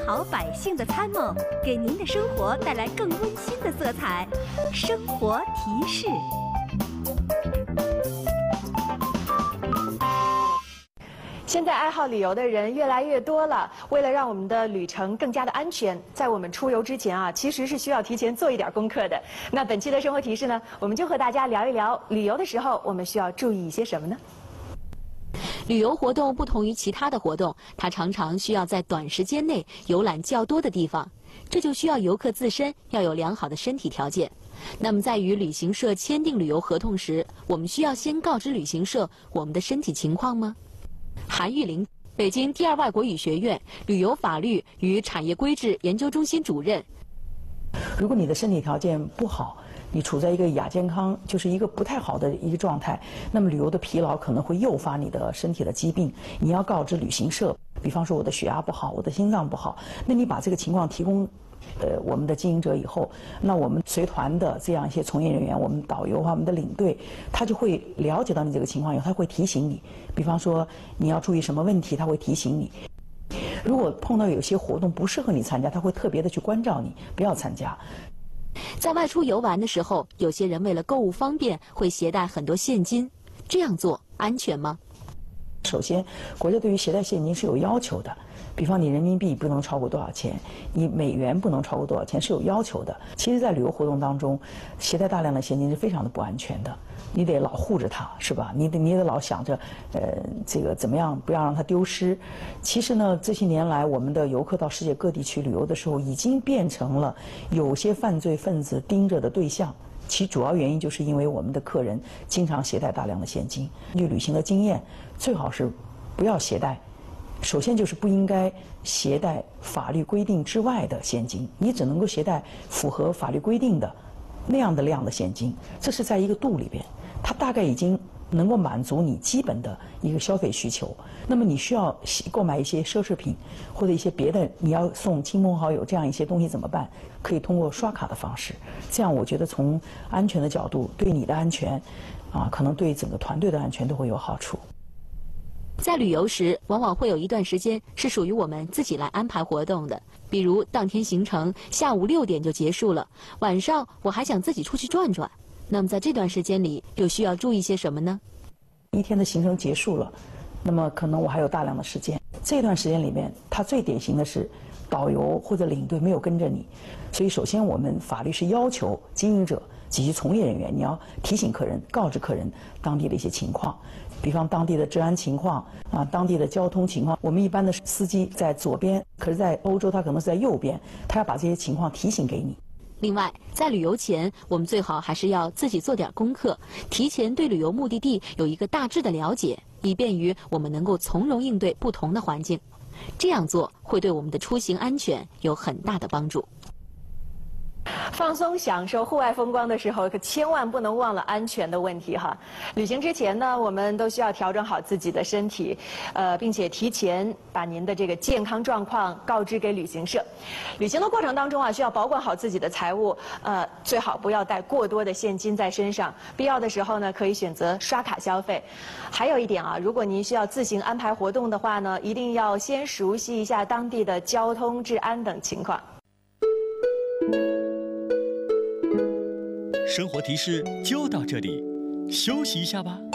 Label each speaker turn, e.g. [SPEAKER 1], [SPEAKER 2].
[SPEAKER 1] 好百姓的参谋，给您的生活带来更温馨的色彩。生活提示。
[SPEAKER 2] 现在爱好旅游的人越来越多了，为了让我们的旅程更加的安全，在我们出游之前啊，其实是需要提前做一点功课的。那本期的生活提示呢，我们就和大家聊一聊旅游的时候我们需要注意一些什么呢？
[SPEAKER 3] 旅游活动不同于其他的活动，它常常需要在短时间内游览较多的地方，这就需要游客自身要有良好的身体条件。那么在与旅行社签订旅游合同时，我们需要先告知旅行社我们的身体情况吗？韩玉玲，北京第二外国语学院旅游法律与产业规制研究中心主任。
[SPEAKER 4] 如果你的身体条件不好，你处在一个亚健康，就是一个不太好的一个状态，那么旅游的疲劳可能会诱发你的身体的疾病。你要告知旅行社，比方说我的血压不好，我的心脏不好，那你把这个情况提供我们的经营者以后，那我们随团的这样一些从业人员，我们导游啊，我们的领队，他就会了解到你这个情况以后，他会提醒你，比方说你要注意什么问题，他会提醒你。如果碰到有些活动不适合你参加，他会特别的去关照你，不要参加。
[SPEAKER 3] 在外出游玩的时候，有些人为了购物方便，会携带很多现金，这样做安全吗？
[SPEAKER 4] 首先，国家对于携带现金是有要求的，比方你人民币不能超过多少钱，你美元不能超过多少钱是有要求的。其实，在旅游活动当中，携带大量的现金是非常的不安全的，你得老护着它，是吧？你得老想着，这个怎么样不要让它丢失。其实呢，这些年来，我们的游客到世界各地去旅游的时候，已经变成了有些犯罪分子盯着的对象。其主要原因就是因为我们的客人经常携带大量的现金。根据旅行的经验，最好是不要携带。首先就是不应该携带法律规定之外的现金，你只能够携带符合法律规定的那样的量的现金，这是在一个度里边，它大概已经能够满足你基本的一个消费需求。那么你需要购买一些奢侈品或者一些别的，你要送亲朋好友这样一些东西怎么办？可以通过刷卡的方式，这样我觉得从安全的角度，对你的安全，可能对整个团队的安全都会有好处。
[SPEAKER 3] 在旅游时，往往会有一段时间是属于我们自己来安排活动的，比如当天行程下午6点就结束了，晚上我还想自己出去转转。那么在这段时间里，又需要注意些什么呢？
[SPEAKER 4] 一天的行程结束了，那么可能我还有大量的时间。这段时间里面，它最典型的是导游或者领队没有跟着你，所以首先我们法律是要求经营者及其从业人员，你要提醒客人、告知客人当地的一些情况，比方当地的治安情况当地的交通情况。我们一般的司机在左边，可是在欧洲他可能是在右边，他要把这些情况提醒给你。
[SPEAKER 3] 另外，在旅游前，我们最好还是要自己做点功课，提前对旅游目的地有一个大致的了解，以便于我们能够从容应对不同的环境。这样做会对我们的出行安全有很大的帮助。
[SPEAKER 2] 放松享受户外风光的时候，可千万不能忘了安全的问题哈。旅行之前呢，我们都需要调整好自己的身体，并且提前把您的这个健康状况告知给旅行社。旅行的过程当中啊，需要保管好自己的财物，最好不要带过多的现金在身上。必要的时候呢，可以选择刷卡消费。还有一点啊，如果您需要自行安排活动的话呢，一定要先熟悉一下当地的交通、治安等情况。
[SPEAKER 5] 生活提示就到这里，休息一下吧。